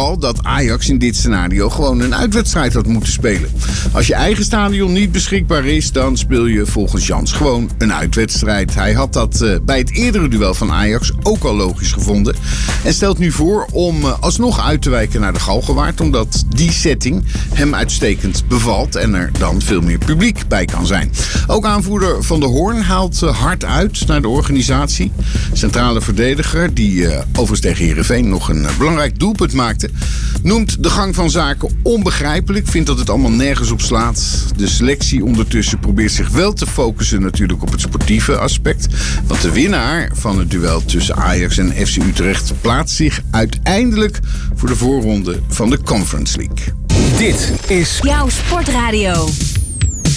vooral dat Ajax in dit scenario gewoon een uitwedstrijd had moeten spelen. Als je eigen stadion niet beschikbaar is, dan speel je volgens Jans gewoon een uitwedstrijd. Hij had dat bij het eerdere duel van Ajax ook al logisch gevonden. En stelt nu voor om alsnog uit te wijken naar de Galgenwaard, omdat die setting hem uitstekend bevalt en er dan veel meer publiek bij kan zijn. Ook aanvoerder Van der Hoorn haalt hard uit naar de organisatie. Centrale verdediger, die overigens tegen Heerenveen nog een belangrijk doelpunt maakte, noemt de gang van zaken onbegrijpelijk, vindt dat het allemaal nergens op slaat. De selectie ondertussen probeert zich wel te focussen natuurlijk op het sportieve aspect, want de winnaar van het duel tussen Ajax en FC Utrecht plaatst zich uiteindelijk voor de voorronde van de Conference League. Dit is jouw Sportradio.